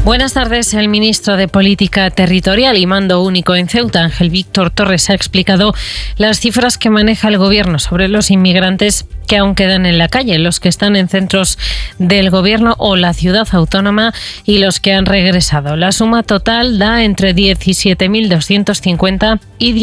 Buenas tardes. El ministro de Política Territorial y Mando Único en Ceuta, Ángel Víctor Torres, ha explicado las cifras que maneja el Gobierno sobre los inmigrantes que aún quedan en la calle, los que están en centros del Gobierno o la ciudad autónoma y los que han regresado. La suma total da entre 17.250 y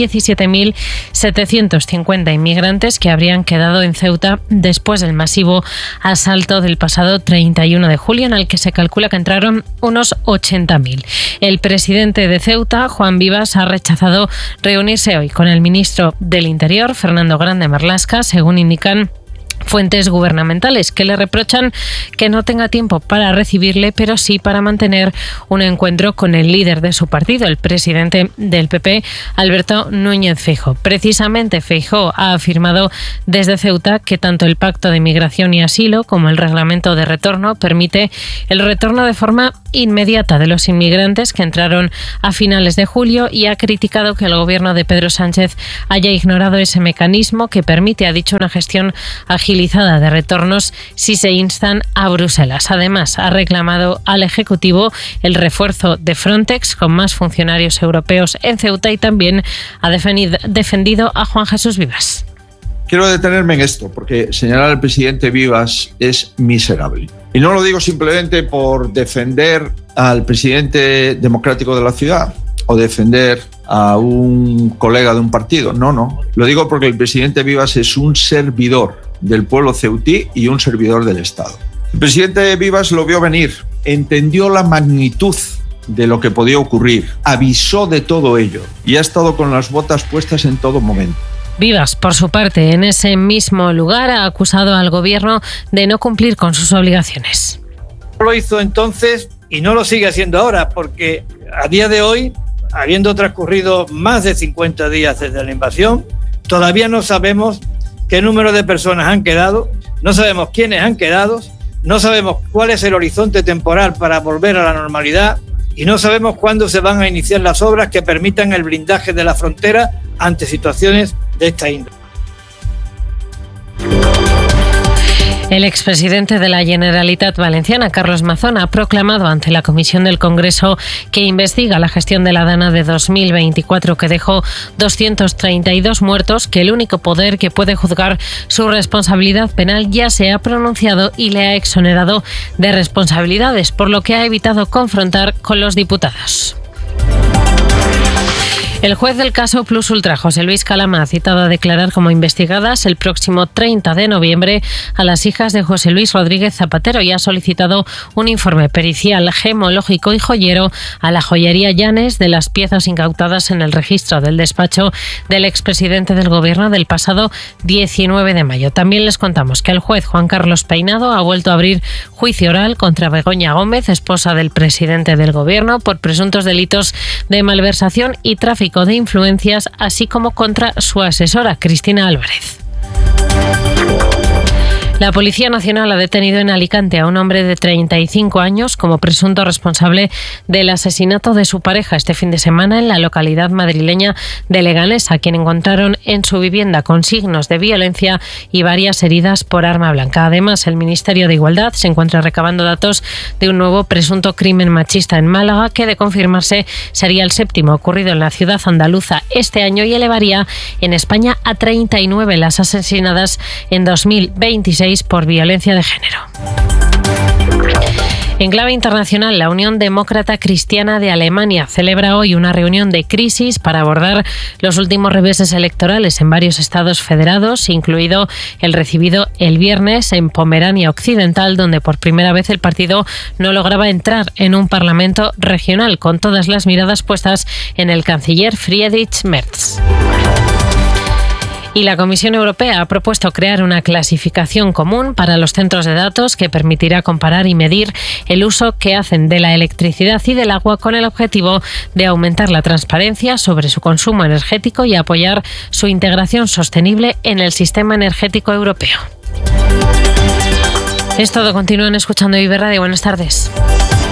17.750 inmigrantes que habrían quedado en Ceuta después del masivo asalto del pasado 31 de julio, en el que se calcula que entraron unos 80.000. El presidente de Ceuta, Juan Vivas, ha rechazado reunirse hoy con el ministro del Interior, Fernando Grande Marlaska, según indican fuentes gubernamentales, que le reprochan que no tenga tiempo para recibirle, pero sí para mantener un encuentro con el líder de su partido, el presidente del PP, Alberto Núñez Feijóo. Precisamente Feijóo ha afirmado desde Ceuta que tanto el Pacto de Migración y Asilo como el Reglamento de Retorno permite el retorno de forma inmediata de los inmigrantes que entraron a finales de julio, y ha criticado que el gobierno de Pedro Sánchez haya ignorado ese mecanismo que permite, ha dicho, una gestión agilizada de retornos si se instan a Bruselas. Además, ha reclamado al Ejecutivo el refuerzo de Frontex con más funcionarios europeos en Ceuta, y también ha defendido a Juan Jesús Vivas. Quiero detenerme en esto, porque señalar al presidente Vivas es miserable. Y no lo digo simplemente por defender al presidente democrático de la ciudad o defender a un colega de un partido. No. Lo digo porque el presidente Vivas es un servidor del pueblo ceutí y un servidor del Estado. El presidente Vivas lo vio venir, entendió la magnitud de lo que podía ocurrir, avisó de todo ello y ha estado con las botas puestas en todo momento. Vivas, por su parte, en ese mismo lugar, ha acusado al gobierno de no cumplir con sus obligaciones. Lo hizo entonces y no lo sigue haciendo ahora, porque a día de hoy, habiendo transcurrido más de 50 días desde la invasión, todavía no sabemos qué número de personas han quedado, no sabemos quiénes han quedado, no sabemos cuál es el horizonte temporal para volver a la normalidad y no sabemos cuándo se van a iniciar las obras que permitan el blindaje de la frontera ante situaciones de esta índole. El expresidente de la Generalitat Valenciana, Carlos Mazón, ha proclamado ante la Comisión del Congreso que investiga la gestión de la Dana de 2024, que dejó 232 muertos, que el único poder que puede juzgar su responsabilidad penal ya se ha pronunciado y le ha exonerado de responsabilidades, por lo que ha evitado confrontar con los diputados. El juez del caso Plus Ultra, José Luis Calama, ha citado a declarar como investigadas el próximo 30 de noviembre a las hijas de José Luis Rodríguez Zapatero y ha solicitado un informe pericial, gemológico y joyero a la joyería Llanes de las piezas incautadas en el registro del despacho del expresidente del Gobierno del pasado 19 de mayo. También les contamos que el juez Juan Carlos Peinado ha vuelto a abrir juicio oral contra Begoña Gómez, esposa del presidente del Gobierno, por presuntos delitos de malversación y tráfico de influencias, así como contra su asesora, Cristina Álvarez. La Policía Nacional ha detenido en Alicante a un hombre de 35 años como presunto responsable del asesinato de su pareja este fin de semana en la localidad madrileña de Leganés, a quien encontraron en su vivienda con signos de violencia y varias heridas por arma blanca. Además, el Ministerio de Igualdad se encuentra recabando datos de un nuevo presunto crimen machista en Málaga, que de confirmarse sería el séptimo ocurrido en la ciudad andaluza este año y elevaría en España a 39 las asesinadas en 2026 por violencia de género. En clave internacional, la Unión Demócrata Cristiana de Alemania celebra hoy una reunión de crisis para abordar los últimos reveses electorales en varios estados federados, incluido el recibido el viernes en Pomerania Occidental, donde por primera vez el partido no lograba entrar en un parlamento regional, con todas las miradas puestas en el canciller Friedrich Merz. Y la Comisión Europea ha propuesto crear una clasificación común para los centros de datos que permitirá comparar y medir el uso que hacen de la electricidad y del agua, con el objetivo de aumentar la transparencia sobre su consumo energético y apoyar su integración sostenible en el sistema energético europeo. Es todo. Continúan escuchando Vive Radio. Buenas tardes.